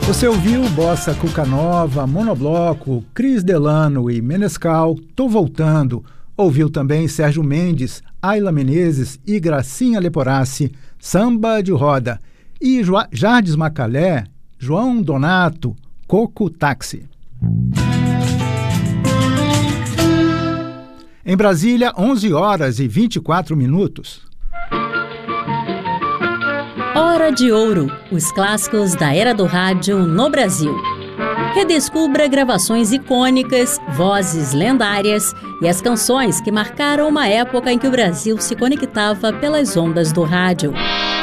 Você ouviu Bossa Cuca Nova, Monobloco, Cris Delano e Menescal, Tô Voltando. Ouviu também Sérgio Mendes, Ayla Menezes e Gracinha Leporassi, Samba de Roda. E Jardes Macalé, João Donato, Coco Táxi. Em Brasília, 11 horas e 24 minutos. Hora de Ouro, os clássicos da era do rádio no Brasil. Redescubra gravações icônicas, vozes lendárias e as canções que marcaram uma época em que o Brasil se conectava pelas ondas do rádio.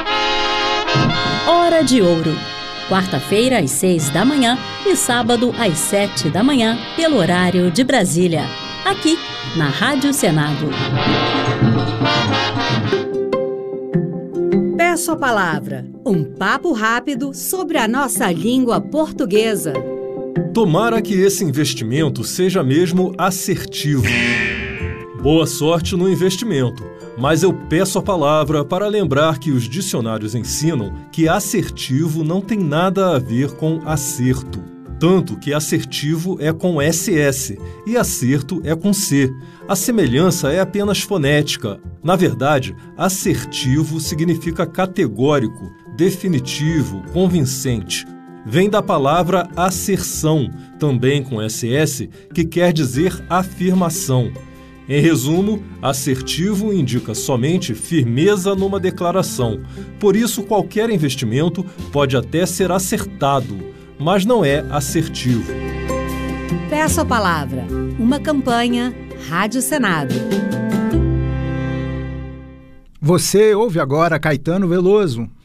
Hora de Ouro, quarta-feira às 6 da manhã e sábado às 7 da manhã, pelo horário de Brasília, aqui na Rádio Senado. Peço a palavra, um papo rápido sobre a nossa língua portuguesa. Tomara que esse investimento seja mesmo assertivo. Boa sorte no investimento, mas eu peço a palavra para lembrar que os dicionários ensinam que assertivo não tem nada a ver com acerto. Tanto que assertivo é com SS e acerto é com C. A semelhança é apenas fonética. Na verdade, assertivo significa categórico, definitivo, convincente. Vem da palavra asserção, também com SS, que quer dizer afirmação. Em resumo, assertivo indica somente firmeza numa declaração. Por isso, qualquer investimento pode até ser acertado, mas não é assertivo. Peço a palavra, uma campanha Rádio Senado. Você ouve agora Caetano Veloso,